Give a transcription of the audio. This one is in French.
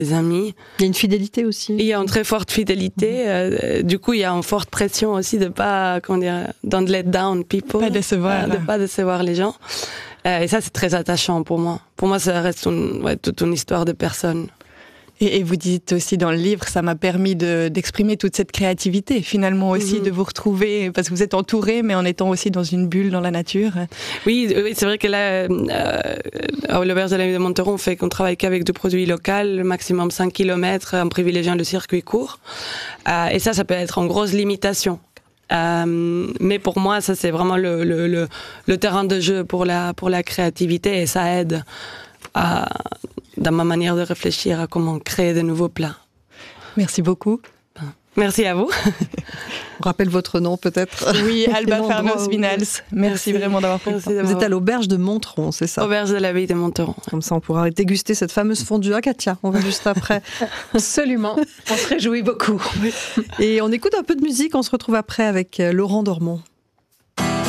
des amis. Il y a une fidélité aussi. Il y a une très forte fidélité. Du coup, il y a une forte pression aussi de pas, don't let down people. Pas décevoir. De pas décevoir les gens. Et ça, c'est très attachant pour moi. Pour moi, ça reste toute une histoire de personne. Et vous dites aussi dans le livre, ça m'a permis d'exprimer toute cette créativité, finalement aussi, de vous retrouver, parce que vous êtes entouré, mais en étant aussi dans une bulle dans la nature. Oui, c'est vrai que là, à l'Auberge de la Vie de Monteron, on travaille qu'avec du produit local, maximum 5 km, en privilégiant le circuit court. Et ça peut être en grosse limitation. Mais pour moi, ça c'est vraiment le terrain de jeu pour la créativité, et ça aide dans ma manière de réfléchir à comment créer de nouveaux plats. Merci beaucoup. Merci à vous. On rappelle votre nom peut-être. Oui, Alba Farnos-Vinals. Merci vraiment d'avoir pris le temps. Vous êtes à l'Auberge de Monteron, c'est ça? Auberge de la Vie de Monteron. Comme ça, on pourra déguster cette fameuse fondue à Katia. On va juste après. Absolument. On se réjouit beaucoup. Et on écoute un peu de musique. On se retrouve après avec Laurent Dormont.